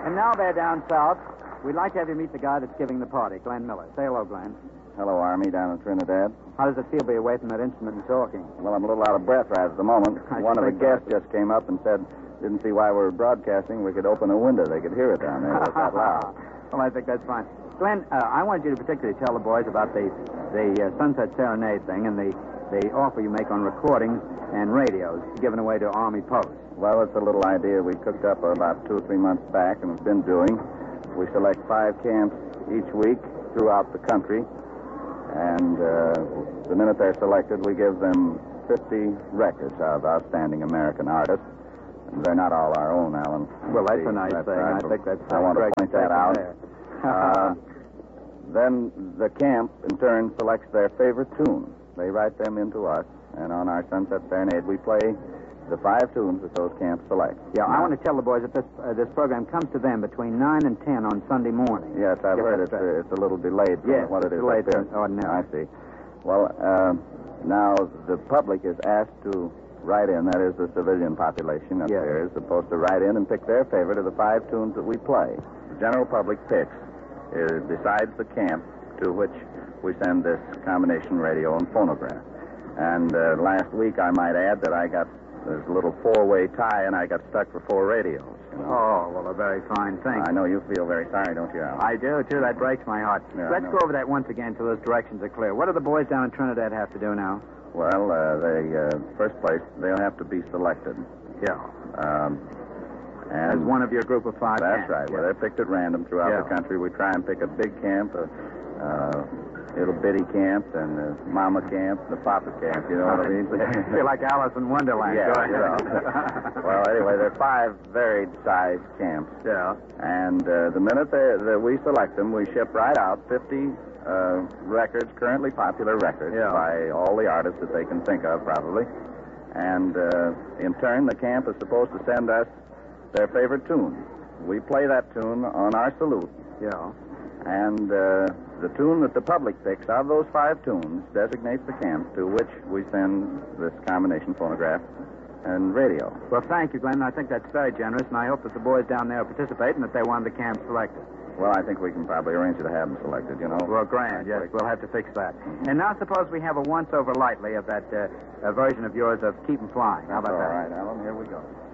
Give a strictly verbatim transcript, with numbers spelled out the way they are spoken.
And now they're down south. We'd like to have you meet the guy that's giving the party, Glenn Miller. Say hello, Glenn. Hello, Army, down in Trinidad. How does it feel to be away from that instrument and talking? Well, I'm a little out of breath right at the moment. I One of the think guests so. just came up and said, didn't see why we were broadcasting. We could open a window. They could hear it down there. It was that loud. Well, I think that's fine. Glenn, uh, I wanted you to particularly tell the boys about the the uh, Sunset Serenade thing and the, the offer you make on recordings and radios given away to Army posts. Well, it's a little idea we cooked up about two or three months back and have been doing. We select five camps each week throughout the country. And uh, the minute they're selected, we give them fifty records of outstanding American artists. And they're not all our own, Alan. Well, that's a nice That's thing. right. I think that's I uh, want to great point that statement out. there. Uh, then the camp, in turn, selects their favorite tune. They write them into us, and on our Sunset Serenade, we play the five tunes that those camps select. Yeah, I want to tell the boys that this uh, this program comes to them between nine and ten on Sunday morning. Yes, I've Get heard that it's, straight. uh, it's a little delayed from Yes, what it it's is delayed up here. from ordinary. I see. Well, uh, now the public is asked to write in, that is the civilian population up Yes. here is supposed to write in and pick their favorite of the five tunes that we play. The general public picks, uh, besides the camp to which we send this combination radio and phonograph. And uh, last week, I might add that I got this little four-way tie, and I got stuck for four radios. You know? Oh, well, a very fine thing. I know you feel very sorry, don't you, Alan? I do, too. That breaks my heart. Yeah, I Let's know. go over that once again so those directions are clear. What do the boys down in Trinidad have to do now? Well, uh, they, uh, first place, they'll have to be selected. Yeah. Um, As and one of your group of five That's camps. right. Well, Yeah. they're picked at random throughout Yeah. the country. We try and pick a big camp, a uh, little bitty camp, and a mama camp, the papa camp. You know what I mean? I feel like Alice in Wonderland. Yeah, Go you ahead. know. Well, anyway, there are five varied size camps. Yeah. And uh, the minute they, that we select them, we ship right out fifty uh, records, currently popular records, Yeah. by all the artists that they can think of, probably. And uh, in turn, the camp is supposed to send us their favorite tune. We play that tune on our salute. Yeah. And uh, the tune that the public picks out of those five tunes designates the camp to which we send this combination phonograph and radio. Well, thank you, Glenn. I think that's very generous, and I hope that the boys down there participate and that they want the camp selected. Well, I think we can probably arrange to have them selected, you know. Well, grand, yes. We'll have to fix that. And now suppose we have a once-over lightly of that uh, uh, version of yours of Keep 'em Flying. How about All that? right, Alan, here we go.